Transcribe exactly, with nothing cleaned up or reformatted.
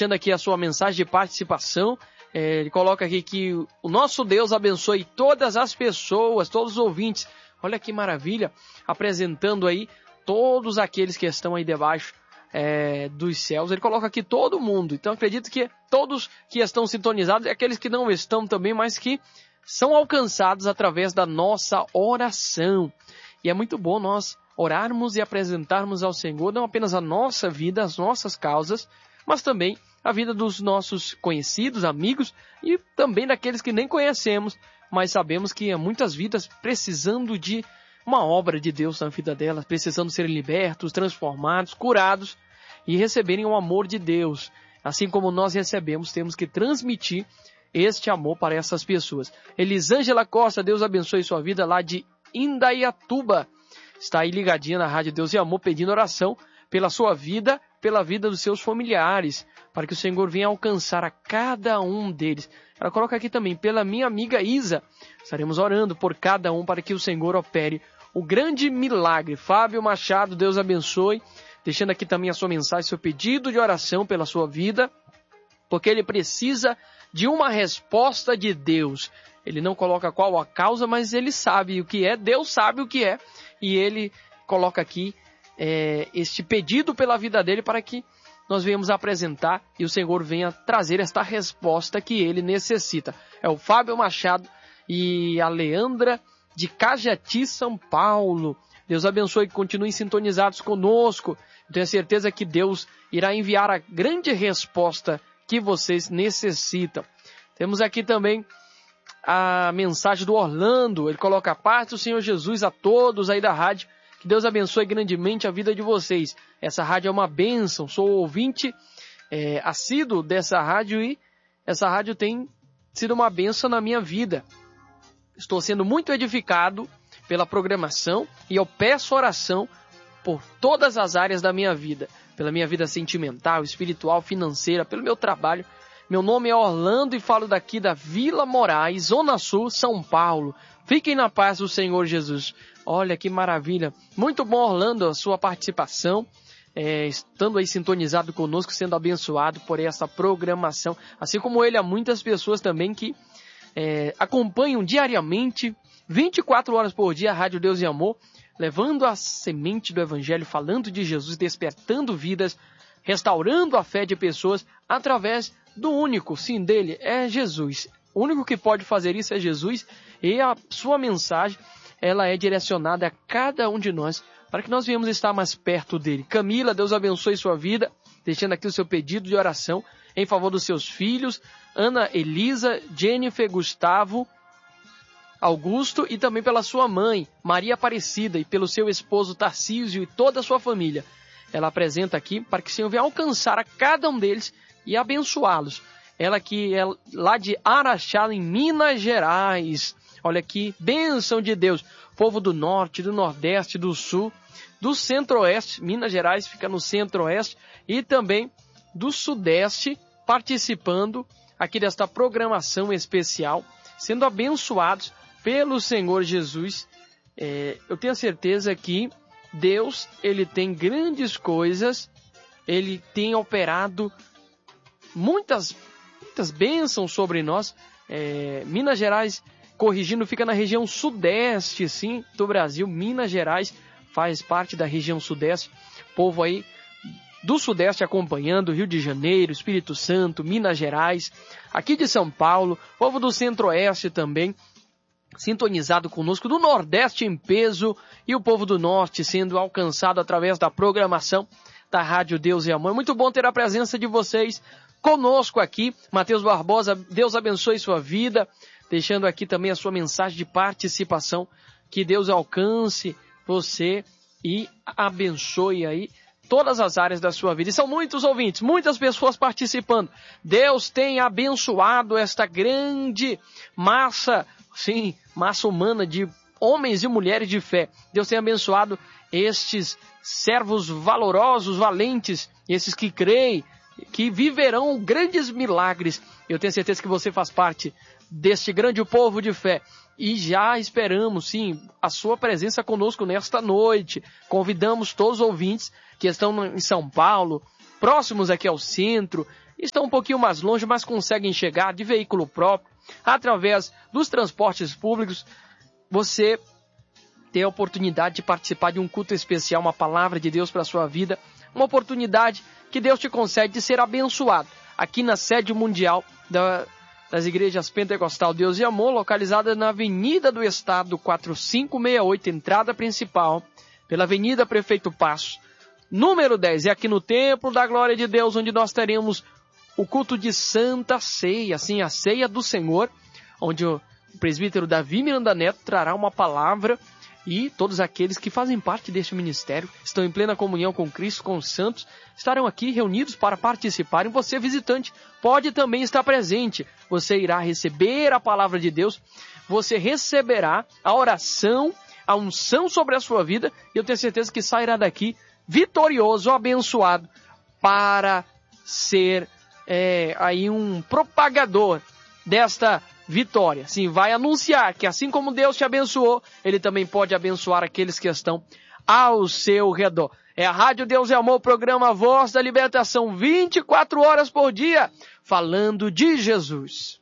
deixando aqui a sua mensagem de participação. É, ele coloca aqui que o nosso Deus abençoe todas as pessoas, todos os ouvintes. Olha que maravilha, apresentando aí todos aqueles que estão aí debaixo é, dos céus. Ele coloca aqui todo mundo. Então acredito que todos que estão sintonizados e aqueles que não estão também, mas que são alcançados através da nossa oração. E é muito bom nós orarmos e apresentarmos ao Senhor não apenas a nossa vida, as nossas causas, mas também a vida dos nossos conhecidos, amigos e também daqueles que nem conhecemos, mas sabemos que há muitas vidas precisando de uma obra de Deus na vida delas, precisando ser libertos, transformados, curados e receberem o amor de Deus. Assim como nós recebemos, temos que transmitir este amor para essas pessoas. Elisângela Costa, Deus abençoe sua vida lá de Indaiatuba. Está aí ligadinha na Rádio Deus e Amor, pedindo oração pela sua vida, pela vida dos seus familiares, para que o Senhor venha alcançar a cada um deles. Ela coloca aqui também, pela minha amiga Isa, estaremos orando por cada um para que o Senhor opere o grande milagre. Fábio Machado, Deus abençoe, deixando aqui também a sua mensagem, seu pedido de oração pela sua vida, porque ele precisa de uma resposta de Deus. Ele não coloca qual a causa, mas ele sabe o que é, Deus sabe o que é, e ele coloca aqui é, este pedido pela vida dele para que nós venhamos apresentar e o Senhor venha trazer esta resposta que ele necessita. É o Fábio Machado e a Leandra de Cajati, São Paulo. Deus abençoe, que continuem sintonizados conosco. Eu tenho certeza que Deus irá enviar a grande resposta que vocês necessitam. Temos aqui também a mensagem do Orlando. Ele coloca a paz do Senhor Jesus a todos aí da rádio. Que Deus abençoe grandemente a vida de vocês. Essa rádio é uma bênção. Sou ouvinte é, assíduo dessa rádio e essa rádio tem sido uma bênção na minha vida. Estou sendo muito edificado pela programação e eu peço oração por todas as áreas da minha vida. Pela minha vida sentimental, espiritual, financeira, pelo meu trabalho. Meu nome é Orlando e falo daqui da Vila Moraes, Zona Sul, São Paulo. Fiquem na paz do Senhor Jesus. Olha que maravilha. Muito bom, Orlando, a sua participação. É, estando aí sintonizado conosco, sendo abençoado por essa programação. Assim como ele, há muitas pessoas também que é, acompanham diariamente, vinte e quatro horas por dia, a Rádio Deus e Amor, levando a semente do Evangelho, falando de Jesus, despertando vidas, restaurando a fé de pessoas através do único, sim, dele, é Jesus. O único que pode fazer isso é Jesus, e a sua mensagem, ela é direcionada a cada um de nós, para que nós venhamos estar mais perto dele. Camila, Deus abençoe sua vida, deixando aqui o seu pedido de oração em favor dos seus filhos, Ana Elisa, Jennifer, Gustavo, Augusto, e também pela sua mãe, Maria Aparecida, e pelo seu esposo Tarcísio e toda a sua família. Ela apresenta aqui para que o Senhor venha alcançar a cada um deles e abençoá-los. Ela que é lá de Araxá, em Minas Gerais. Olha que bênção de Deus. Povo do norte, do nordeste, do sul, do centro-oeste. Minas Gerais fica no centro-oeste. E também do sudeste, participando aqui desta programação especial, sendo abençoados pelo Senhor Jesus. É, eu tenho certeza que Deus, ele tem grandes coisas, ele tem operado muitas, muitas bênçãos sobre nós. É, Minas Gerais, corrigindo, fica na região sudeste, sim, do Brasil. Minas Gerais faz parte da região sudeste. Povo aí do sudeste acompanhando, Rio de Janeiro, Espírito Santo, Minas Gerais, aqui de São Paulo, povo do centro-oeste também, sintonizado conosco, do Nordeste em peso, e o povo do Norte sendo alcançado através da programação da Rádio Deus e Amor. Muito bom ter a presença de vocês conosco aqui. Matheus Barbosa, Deus abençoe sua vida, deixando aqui também a sua mensagem de participação. Que Deus alcance você e abençoe aí todas as áreas da sua vida. E são muitos ouvintes, muitas pessoas participando. Deus tem abençoado esta grande massa, sim, massa humana de homens e mulheres de fé. Deus tem abençoado estes servos valorosos, valentes, esses que creem, que viverão grandes milagres. Eu tenho certeza que você faz parte deste grande povo de fé. E já esperamos, sim, a sua presença conosco nesta noite. Convidamos todos os ouvintes que estão em São Paulo, próximos aqui ao centro, estão um pouquinho mais longe, mas conseguem chegar de veículo próprio, através dos transportes públicos, você ter a oportunidade de participar de um culto especial, uma palavra de Deus para a sua vida, uma oportunidade que Deus te concede de ser abençoado aqui na sede mundial da, das igrejas Pentecostal Deus e Amor, localizada na Avenida do Estado quatrocentos e sessenta e oito, entrada principal, pela Avenida Prefeito Passo, número dez, é aqui no Templo da Glória de Deus, onde nós teremos o culto de Santa Ceia, assim, a Ceia do Senhor, onde o presbítero Davi Miranda Neto trará uma palavra e todos aqueles que fazem parte deste ministério, estão em plena comunhão com Cristo, com os santos, estarão aqui reunidos para participarem. Você, visitante, pode também estar presente. Você irá receber a palavra de Deus, você receberá a oração, a unção sobre a sua vida, e eu tenho certeza que sairá daqui vitorioso, abençoado, para ser é, aí um propagador desta vitória. Sim, vai anunciar que assim como Deus te abençoou, Ele também pode abençoar aqueles que estão ao seu redor. É a Rádio Deus e Amor, o programa Voz da Libertação, vinte e quatro horas por dia, falando de Jesus.